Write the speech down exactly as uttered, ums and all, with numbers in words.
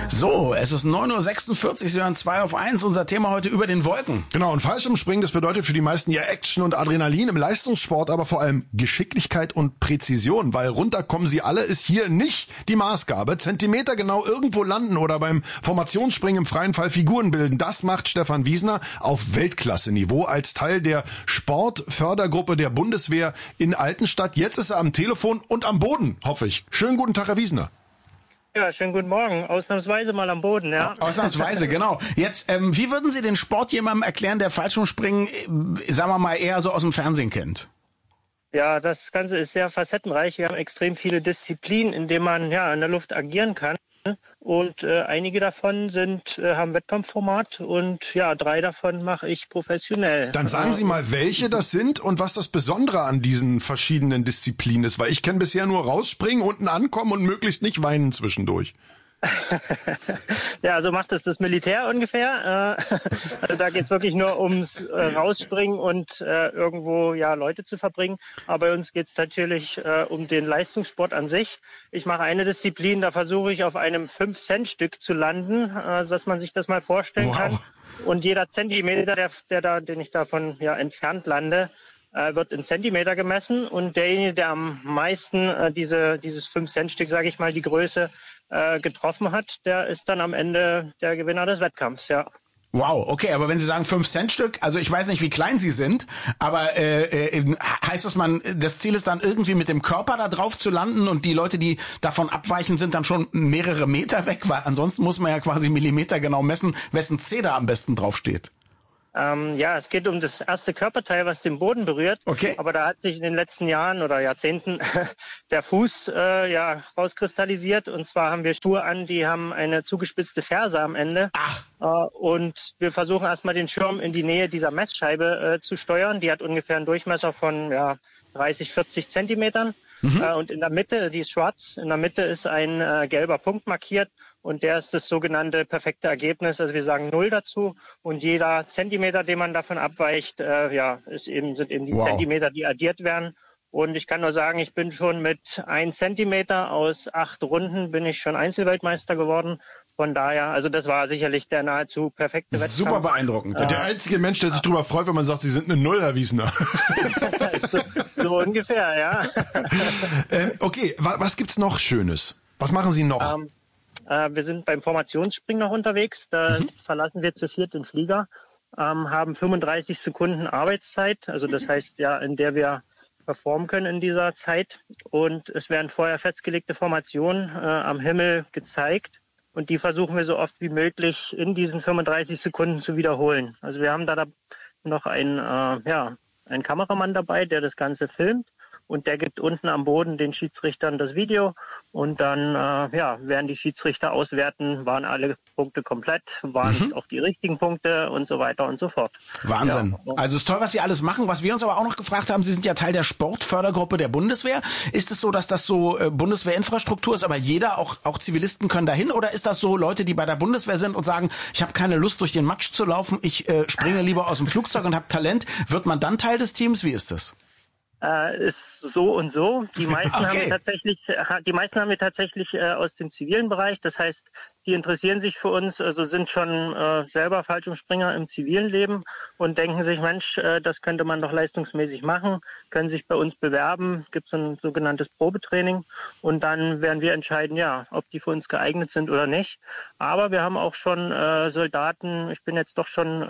So, es ist neun Uhr sechsundvierzig, Sie hören zwei auf eins. Unser Thema heute über den Wolken. Genau, und Fallschirmspringen, das bedeutet für die meisten ja Action und Adrenalin im Leistungssport, aber vor allem Geschicklichkeit und Präzision, weil runterkommen sie alle ist hier nicht die Maßgabe. Zentimeter genau irgendwo landen oder beim Formationsspringen im freien Fall Figuren bilden, das macht Stefan Wiesner auf Weltklasse-Niveau als Teil der Sportfördergruppe der Bundeswehr in Altenstadt. Jetzt ist er am Telefon und am Boden, hoffe ich. Schönen guten Tag, Herr Wiesner. Ja, schönen guten Morgen. Ausnahmsweise mal am Boden, ja. Ausnahmsweise, genau. Jetzt, ähm, wie würden Sie den Sport jemandem erklären, der Fallschirmspringen, äh, sagen wir mal, eher so aus dem Fernsehen kennt? Ja, das Ganze ist sehr facettenreich. Wir haben extrem viele Disziplinen, in denen man ja in der Luft agieren kann. Und äh, einige davon sind äh, haben Wettkampfformat und ja, drei davon mache ich professionell. Dann sagen Sie mal, welche das sind und was das Besondere an diesen verschiedenen Disziplinen ist, weil ich kenne bisher nur rausspringen, unten ankommen und möglichst nicht weinen zwischendurch. Ja, so macht es das Militär ungefähr. Also da geht es wirklich nur ums äh, Rausspringen und äh, irgendwo ja Leute zu verbringen. Aber bei uns geht es natürlich äh, um den Leistungssport an sich. Ich mache eine Disziplin, da versuche ich auf einem fünf Cent Stück zu landen, äh, dass man sich das mal vorstellen Wow. kann. Und jeder Zentimeter, der, der da, den ich davon ja entfernt lande, wird in Zentimeter gemessen und derjenige, der am meisten äh, diese dieses fünf Cent Stück, sage ich mal, die Größe äh, getroffen hat, der ist dann am Ende der Gewinner des Wettkampfs, ja. Wow, okay, aber wenn Sie sagen fünf Cent Stück, also ich weiß nicht, wie klein Sie sind, aber äh, äh, heißt das, man, das Ziel ist dann irgendwie mit dem Körper da drauf zu landen und die Leute, die davon abweichen, sind dann schon mehrere Meter weg, weil ansonsten muss man ja quasi Millimeter genau messen, wessen Zeh da am besten drauf steht. Ähm, ja, es geht um das erste Körperteil, was den Boden berührt. Okay. Aber da hat sich in den letzten Jahren oder Jahrzehnten der Fuß äh, ja rauskristallisiert. Und zwar haben wir Schuhe an, die haben eine zugespitzte Ferse am Ende. Ach. Äh, und wir versuchen erstmal den Schirm in die Nähe dieser Messscheibe äh, zu steuern. Die hat ungefähr einen Durchmesser von ja, dreißig, vierzig Zentimetern. Mhm. Äh, und in der Mitte, die ist schwarz, in der Mitte ist ein äh, gelber Punkt markiert und der ist das sogenannte perfekte Ergebnis. Also wir sagen Null dazu und jeder Zentimeter, den man davon abweicht, äh, ja, ist eben, sind eben die wow. Zentimeter, die addiert werden. Und ich kann nur sagen, ich bin schon mit ein Zentimeter aus acht Runden bin ich schon Einzelweltmeister geworden. Von daher, also das war sicherlich der nahezu perfekte Wettkampf. Super beeindruckend. Äh, der einzige Mensch, der sich drüber freut, wenn man sagt, Sie sind eine Null, Herr Wiesner. so, so ungefähr, ja. ähm, okay, wa- was gibt's noch Schönes? Was machen Sie noch? Ähm, äh, wir sind beim Formationsspringen noch unterwegs. Da mhm. verlassen wir zu viert den Flieger, ähm, haben fünfunddreißig Sekunden Arbeitszeit. Also das heißt ja, in der wir performen können in dieser Zeit. Und es werden vorher festgelegte Formationen äh, am Himmel gezeigt. Und die versuchen wir so oft wie möglich in diesen fünfunddreißig Sekunden zu wiederholen. Also wir haben da, da noch einen, äh, ja, einen Kameramann dabei, der das Ganze filmt. Und der gibt unten am Boden den Schiedsrichtern das Video. Und dann äh, ja, werden die Schiedsrichter auswerten, waren alle Punkte komplett, waren es mhm. auch die richtigen Punkte und so weiter und so fort. Wahnsinn. Ja. Also es ist toll, was Sie alles machen. Was wir uns aber auch noch gefragt haben, Sie sind ja Teil der Sportfördergruppe der Bundeswehr. Ist es so, dass das so äh, Bundeswehrinfrastruktur ist, aber jeder, auch auch Zivilisten können dahin? Oder ist das so Leute, die bei der Bundeswehr sind und sagen, ich habe keine Lust, durch den Matsch zu laufen, ich äh, springe lieber aus dem Flugzeug und habe Talent? Wird man dann Teil des Teams? Wie ist das? Äh, ist so und so. Die meisten okay. haben wir tatsächlich, die meisten haben wir tatsächlich äh, aus dem zivilen Bereich. Das heißt, die interessieren sich für uns, also sind schon äh, selber Fallschirmspringer im zivilen Leben und denken sich, Mensch, äh, das könnte man doch leistungsmäßig machen, können sich bei uns bewerben, gibt es ein sogenanntes Probetraining und dann werden wir entscheiden, ja, ob die für uns geeignet sind oder nicht. Aber wir haben auch schon äh, Soldaten, ich bin jetzt doch schon